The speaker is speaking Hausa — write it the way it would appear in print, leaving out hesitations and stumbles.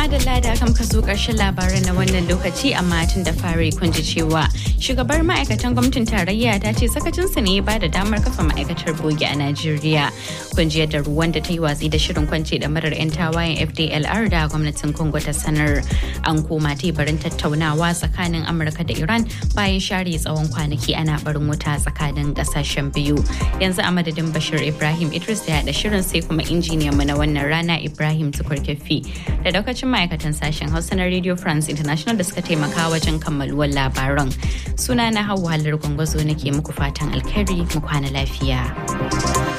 madalla da aka muka zo ƙarshen labaran na wannan lokaci amma tun da fari kun ji cewa shugabar ma'aikatan gwamnatin tarayya ta ce sakacinsu ne ba da damar kafa ma'aikatar bogi a Najeriya. Kun ji yadda ruwan da ta yi watsi da shirin kwance da marar 'yan tawayen FDLR da gwamnatin Congo ta sanar. An koma teburin tattaunawa tsakanin Amurka da Iran bayan share tsawon kwanaki ana barin wuta tsakanin ƙasashen biyu. Yanzu a madadin Bashir Ibrahim Idris da yaɗa shirin sai kuma injiniyanmu na wannan rana Ibrahim Tukurkefi da daukacin ma'aikatan sashen Hausa na Radio France International da suka taimaka wajen kammaluwar labaran. Suna na Hauwa Halar Gwangwazo nake muku fatan alkhairi mu kwana lafiya.